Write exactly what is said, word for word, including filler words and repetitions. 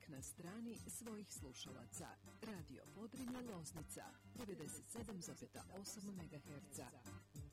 uvijek na strani svojih slušalaca. Radio Podrinje Loznica, devedeset sedam zarez osam megaherca.